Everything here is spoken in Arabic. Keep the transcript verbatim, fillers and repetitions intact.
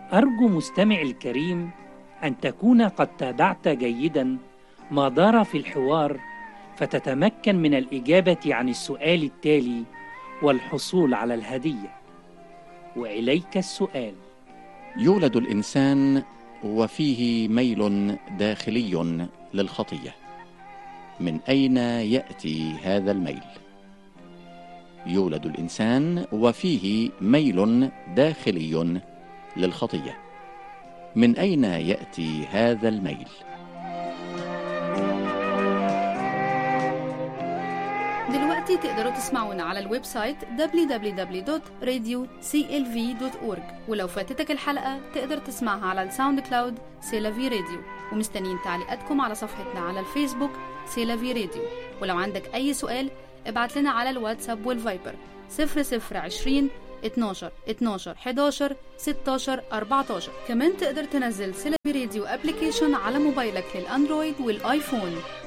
أرجو مستمعي الكريم أن تكون قد تابعت جيدا ما دار في الحوار، فتتمكن من الإجابة عن السؤال التالي والحصول على الهدية. وإليك السؤال: يولد الإنسان وفيه ميل داخلي للخطية، من أين يأتي هذا الميل؟ يولد الإنسان وفيه ميل داخلي للخطية، من أين يأتي هذا الميل؟ دلوقتي تقدروا تسمعونا على الويب سايت دبليو دبليو دبليو دوت راديو سي ال في دوت أورج، ولو فاتتك الحلقة تقدر تسمعها على الساوند كلاود سيلافي راديو، ومستنيين تعليقاتكم على صفحتنا على الفيسبوك سيلافي راديو. ولو عندك أي سؤال ابعت لنا على الواتساب والفايبر صفر صفر عشرين اتناشر اتناشر حداشر ستاشر أربعتاشر. كمان تقدر تنزل سيلافي راديو ابليكيشن على موبايلك للأندرويد والآيفون.